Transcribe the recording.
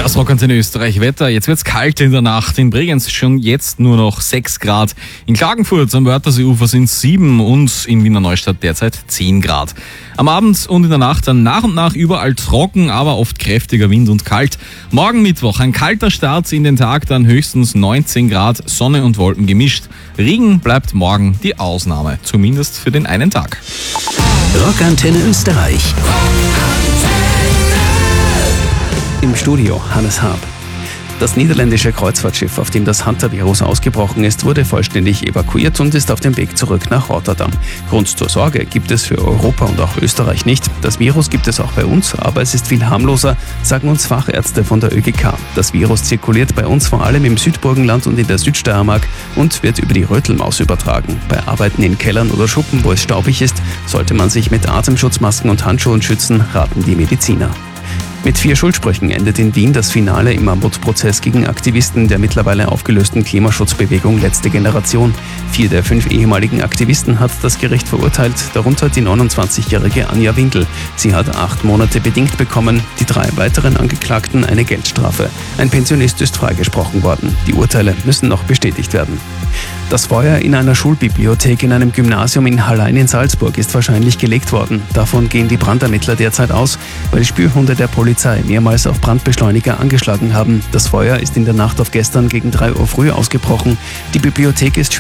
Das Rockantenne Österreich Wetter. Jetzt wird's kalt in der Nacht. In Bregenz schon jetzt nur noch 6 Grad. In Klagenfurt am Wörtherseeufer sind 7 und in Wiener Neustadt derzeit 10 Grad. Am Abend und in der Nacht dann nach und nach überall trocken, aber oft kräftiger Wind und kalt. Morgen Mittwoch ein kalter Start in den Tag, dann höchstens 19 Grad, Sonne und Wolken gemischt. Regen bleibt morgen die Ausnahme, zumindest für den einen Tag. Rockantenne Österreich. Im Studio Hannes Haab. Das niederländische Kreuzfahrtschiff, auf dem das Hantavirus ausgebrochen ist, wurde vollständig evakuiert und ist auf dem Weg zurück nach Rotterdam. Grund zur Sorge gibt es für Europa und auch Österreich nicht. Das Virus gibt es auch bei uns, aber es ist viel harmloser, sagen uns Fachärzte von der ÖGK. Das Virus zirkuliert bei uns vor allem im Südburgenland und in der Südsteiermark und wird über die Rötelmaus übertragen. Bei Arbeiten in Kellern oder Schuppen, wo es staubig ist, sollte man sich mit Atemschutzmasken und Handschuhen schützen, raten die Mediziner. Mit 4 Schuldsprüchen endet in Wien das Finale im Mammutprozess gegen Aktivisten der mittlerweile aufgelösten Klimaschutzbewegung Letzte Generation. 4 der 5 ehemaligen Aktivisten hat das Gericht verurteilt, darunter die 29-jährige Anja Windel. Sie hat 8 Monate bedingt bekommen, die 3 weiteren Angeklagten eine Geldstrafe. Ein Pensionist ist freigesprochen worden. Die Urteile müssen noch bestätigt werden. Das Feuer in einer Schulbibliothek in einem Gymnasium in Hallein in Salzburg ist wahrscheinlich gelegt worden. Davon gehen die Brandermittler derzeit aus, weil Spürhunde der Polizei mehrmals auf Brandbeschleuniger angeschlagen haben. Das Feuer ist in der Nacht auf gestern gegen 3 Uhr früh ausgebrochen. Die Bibliothek ist